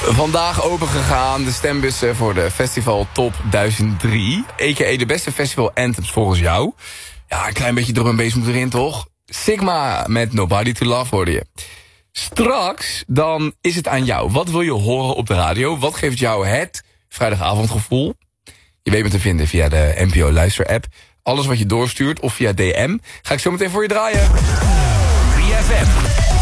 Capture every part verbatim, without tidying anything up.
Vandaag opengegaan de stembussen voor de Festival Top duizend drie. A K A de beste festival anthems volgens jou. Ja, een klein beetje drum en bass moet erin, toch? Sigma met Nobody to Love hoorde je. Straks, dan is het aan jou. Wat wil je horen op de radio? Wat geeft jou het vrijdagavondgevoel? Je weet me te vinden via de N P O Luister-app. Alles wat je doorstuurt of via D M. Ga ik zo meteen voor je draaien. drie F M.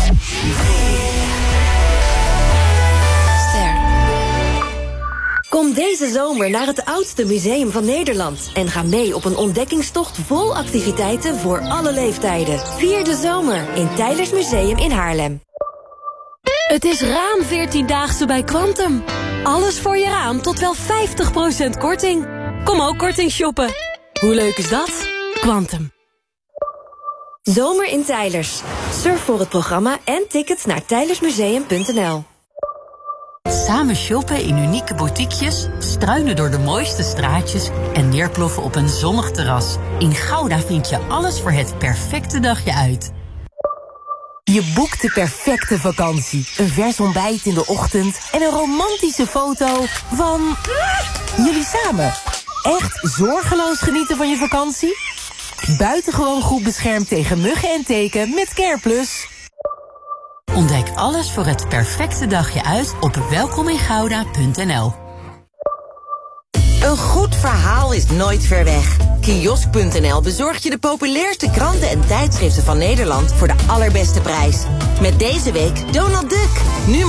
Kom deze zomer naar het oudste museum van Nederland en ga mee op een ontdekkingstocht vol activiteiten voor alle leeftijden. Vier de zomer in Teylers Museum in Haarlem. Het is raam veertiendaagse bij Quantum. Alles voor je raam tot wel vijftig procent korting. Kom ook korting shoppen. Hoe leuk is dat? Quantum. Zomer in Teylers. Surf voor het programma en tickets naar teylersmuseum punt n l. Samen shoppen in unieke boutiquejes, struinen door de mooiste straatjes en neerploffen op een zonnig terras. In Gouda vind je alles voor het perfecte dagje uit. Je boekt de perfecte vakantie. Een vers ontbijt in de ochtend en een romantische foto van jullie samen. Echt zorgeloos genieten van je vakantie? Buitengewoon goed beschermd tegen muggen en teken met CarePlus. Ontdek alles voor het perfecte dagje uit op welkomingouda punt n l. Een goed verhaal is nooit ver weg. Kiosk punt n l bezorgt je de populairste kranten en tijdschriften van Nederland voor de allerbeste prijs. Met deze week Donald Duck. Nu